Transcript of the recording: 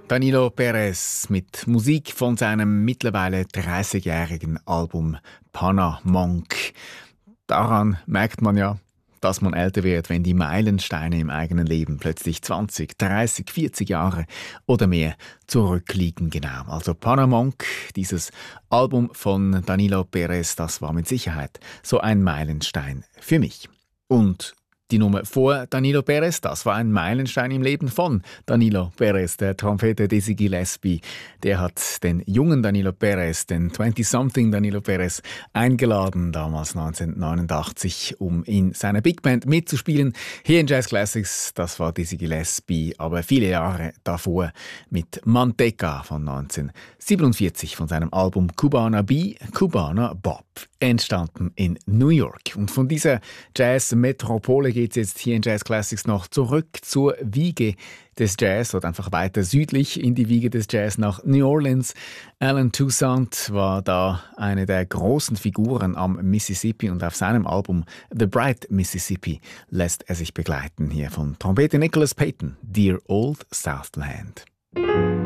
Danilo Perez mit Musik von seinem mittlerweile 30-jährigen Album Pana Monk. Daran merkt man ja, dass man älter wird, wenn die Meilensteine im eigenen Leben plötzlich 20, 30, 40 Jahre oder mehr zurückliegen. Genau. Also Pana Monk, dieses Album von Danilo Perez, das war mit Sicherheit so ein Meilenstein für mich. Und die Nummer vor Danilo Perez, das war ein Meilenstein im Leben von Danilo Perez, der Trompeter Dizzy Gillespie. Der hat den jungen Danilo Perez, den 20-something Danilo Perez, eingeladen, damals 1989, um in seiner Big Band mitzuspielen. Hier in Jazz Classics, das war Dizzy Gillespie, aber viele Jahre davor mit Manteca von 1947 von seinem Album Cubana B, Cubana Bob, entstanden in New York. Und von dieser Jazz-Metropole geht es jetzt hier in Jazz Classics noch zurück zur Wiege des Jazz oder einfach weiter südlich in die Wiege des Jazz nach New Orleans. Alan Toussaint war da eine der großen Figuren am Mississippi und auf seinem Album The Bright Mississippi lässt er sich begleiten hier von Trompeter Nicholas Payton, Dear Old Southland.